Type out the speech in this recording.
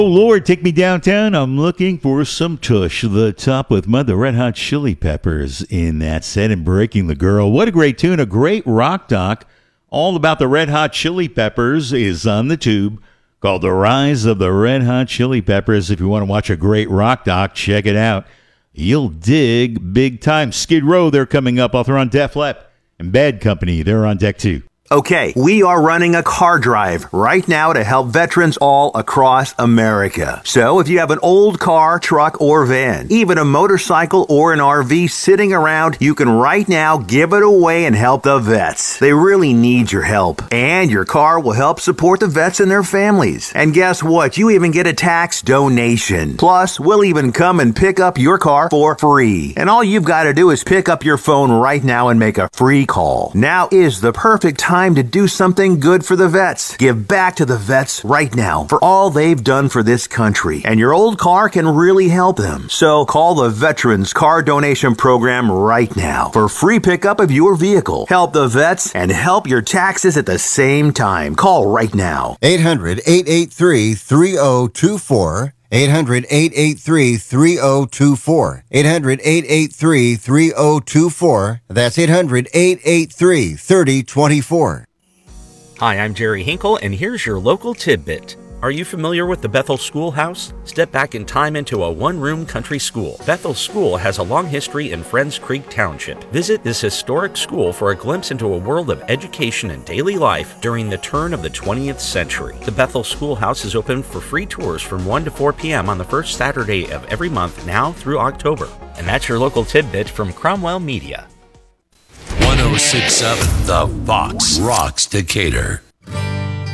Oh, Lord, take me downtown. I'm looking for some tush. The Top with Mother Red Hot Chili Peppers in that set and Breaking the Girl. What a great tune. A great rock doc all about the Red Hot Chili Peppers is on the tube called The Rise of the Red Hot Chili Peppers. If you want to watch a great rock doc, check it out. You'll dig big time. Skid Row, they're coming up. Author on Def Leppard and Bad Company, they're on deck too. Okay, we are running a car drive right now to help veterans all across America. So if you have an old car, truck, or van, even a motorcycle or an RV sitting around, you can right now give it away and help the vets. They really need your help. And your car will help support the vets and their families. And guess what? You even get a tax donation. Plus, we'll even come and pick up your car for free. And all you've got to do is pick up your phone right now and make a free call. Now is the perfect time to do something good for the vets. Give back to the vets right now for all they've done for this country. And your old car can really help them. So call the Veterans Car Donation Program right now for free pickup of your vehicle. Help the vets and help your taxes at the same time. Call right now. 800-883-3024. 800-883-3024. 800-883-3024. That's 800-883-3024. Hi, I'm Jerry Hinkle, and here's your local tidbit. Are you familiar with the Bethel Schoolhouse? Step back in time into a one-room country school. Bethel School has a long history in Friends Creek Township. Visit this historic school for a glimpse into a world of education and daily life during the turn of the 20th century. The Bethel Schoolhouse is open for free tours from 1 to 4 p.m. on the first Saturday of every month now through October. And that's your local tidbit from Cromwell Media. 1067 The Fox rocks Decatur.